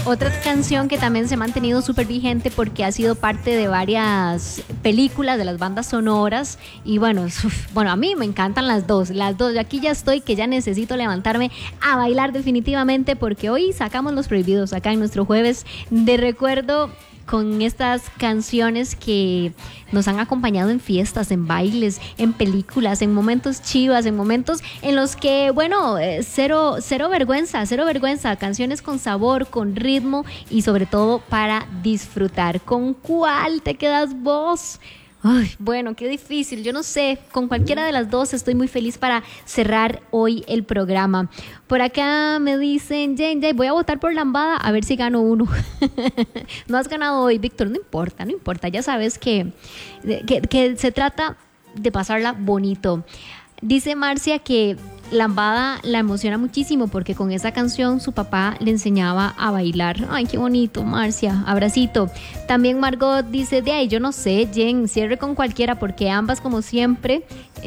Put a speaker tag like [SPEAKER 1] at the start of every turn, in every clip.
[SPEAKER 1] Otra canción que también se ha mantenido súper vigente porque ha sido parte de varias películas, de las bandas sonoras. Y bueno, a mí me encantan las dos. Yo aquí ya estoy, que ya necesito levantarme a bailar definitivamente, porque hoy sacamos Los Prohibidos acá en nuestro jueves de recuerdo, con estas canciones que nos han acompañado en fiestas, en bailes, en películas, en momentos chivas, en momentos en los que, bueno, cero vergüenza, canciones con sabor, con ritmo y sobre todo para disfrutar. ¿Con cuál te quedas vos? Ay, bueno, qué difícil, yo no sé, con cualquiera de las dos estoy muy feliz para cerrar hoy el programa. Por acá me dicen, Jane, voy a votar por Lambada a ver si gano uno. No has ganado hoy, Víctor, no importa, ya sabes que se trata de pasarla bonito. Dice Marcia que Lambada la emociona muchísimo porque con esa canción su papá le enseñaba a bailar. Ay, qué bonito, Marcia, abracito. También Margot dice, de ahí yo no sé, Jen, cierre con cualquiera porque ambas como siempre,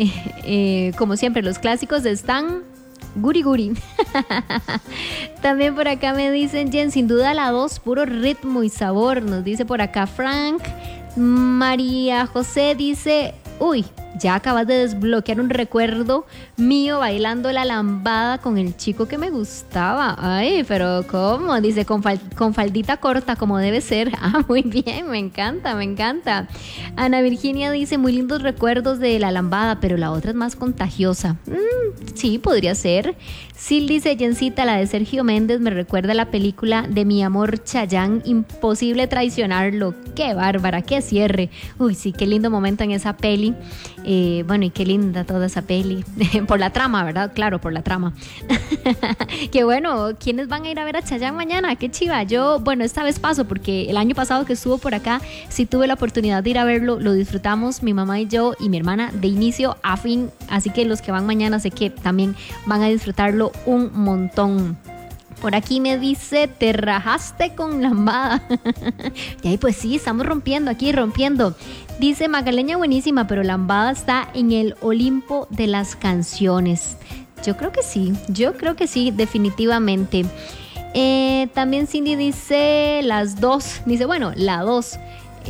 [SPEAKER 1] los clásicos están guri guri. También por acá me dicen, Jen, sin duda la 2, puro ritmo y sabor, nos dice por acá Frank. María José dice, uy, ya acabas de desbloquear un recuerdo mío bailando la lambada con el chico que me gustaba. Ay, pero ¿cómo? Dice, con faldita corta, como debe ser. Ah, muy bien, me encanta. Ana Virginia dice, muy lindos recuerdos de la lambada, pero la otra es más contagiosa. Sí, podría ser. Sil dice, Jencita, la de Sergio Méndez me recuerda a la película de Mi Amor Chayán, imposible traicionarlo. Qué bárbara, qué cierre. Uy, sí, qué lindo momento en esa peli. Bueno, y qué linda toda esa peli. Por la trama, ¿verdad? Claro, por la trama. Qué bueno, ¿quiénes van a ir a ver a Chayanne mañana? Qué chiva. Yo, bueno, esta vez paso porque el año pasado que estuvo por acá sí tuve la oportunidad de ir a verlo, lo disfrutamos mi mamá y yo y mi hermana de inicio a fin, así que los que van mañana sé que también van a disfrutarlo un montón. Por aquí me dice, te rajaste con lambada. Y ahí pues sí, estamos rompiendo. Dice, Magaleña buenísima, pero lambada está en el Olimpo de las canciones. Yo creo que sí, definitivamente. También Cindy dice, las dos. Dice, bueno, la 2.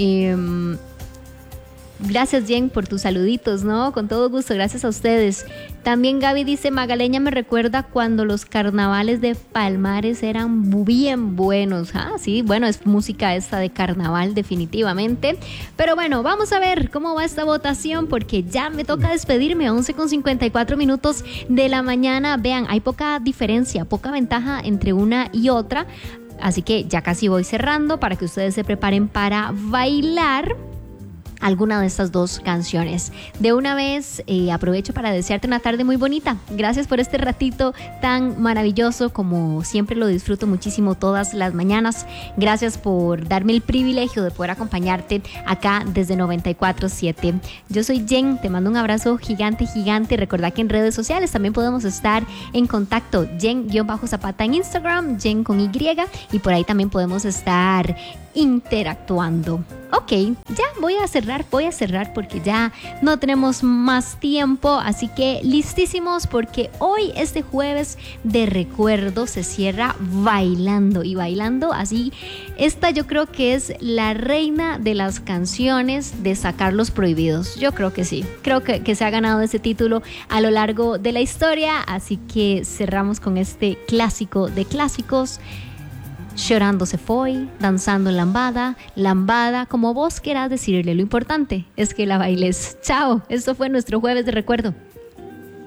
[SPEAKER 1] Gracias, Jen, por tus saluditos, ¿no? Con todo gusto, gracias a ustedes. También Gaby dice, Magaleña me recuerda cuando los carnavales de Palmares eran bien buenos. Ah, sí, bueno, es música esta de carnaval definitivamente. Pero bueno, vamos a ver cómo va esta votación porque ya me toca despedirme, 11:54 de la mañana. Vean, hay poca diferencia, poca ventaja entre una y otra. Así que ya casi voy cerrando para que ustedes se preparen para bailar alguna de estas dos canciones. De una vez aprovecho para desearte una tarde muy bonita. Gracias por este ratito tan maravilloso, como siempre lo disfruto muchísimo todas las mañanas. Gracias por darme el privilegio de poder acompañarte acá desde 94.7. Yo soy Jen, te mando un abrazo gigante. Recordá que en redes sociales también podemos estar en contacto. Jen-Zapata en Instagram, Jen con Y, y por ahí también podemos estar interactuando. Ok, ya voy a cerrar porque ya no tenemos más tiempo, así que listísimos porque hoy, este jueves de recuerdo, se cierra bailando así. Esta yo creo que es la reina de las canciones de sacar Los Prohibidos. Yo creo que sí, creo que se ha ganado ese título a lo largo de la historia, así que cerramos con este clásico de clásicos. Llorando se fue, danzando lambada, como vos querás decirle. Lo importante es que la bailes. Chao, esto fue nuestro jueves de recuerdo.